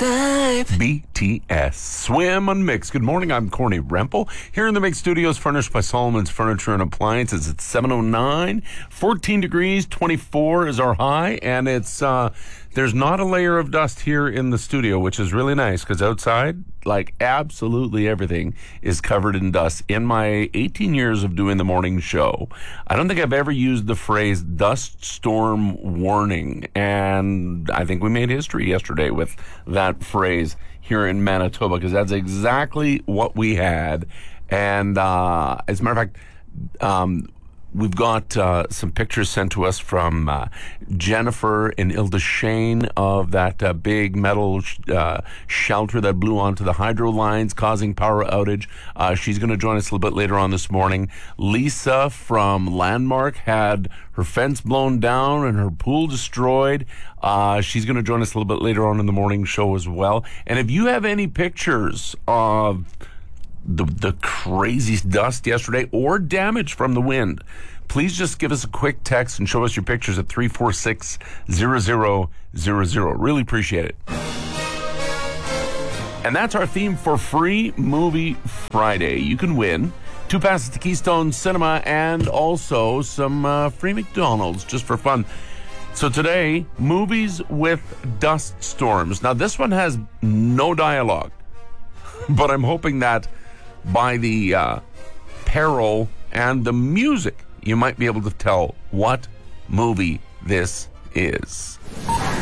Vibe. BTS. Swim on Mix. Good morning, I'm Corny Rempel. Here in the Mix Studios, furnished by Solomon's Furniture and Appliances. It's 7:09, 14 degrees, 24 is our high, and it's, there's not a layer of dust here in the studio, which is really nice, because outside, like, absolutely everything is covered in dust. In my 18 years of doing the morning show, I don't think I've ever used the phrase dust storm warning, and I think we made history yesterday with that phrase here in Manitoba, because that's exactly what we had. And as a matter of fact, we've got some pictures sent to us from Jennifer and Ilda Shane of that big metal shelter that blew onto the hydro lines, causing power outage. She's going to join us a little bit later on this morning. Lisa from Landmark had her fence blown down and her pool destroyed. She's going to join us a little bit later on in the morning show as well. And if you have any pictures of the crazy dust yesterday or damage from the wind, please just give us a quick text and show us your pictures at 346-0000. Really appreciate it. And that's our theme for Free Movie Friday. You can win 2 passes to Keystone Cinema and also some free McDonald's just for fun. So today, movies with dust storms. Now this one has no dialogue, but I'm hoping that by the peril and the music, you might be able to tell what movie this is.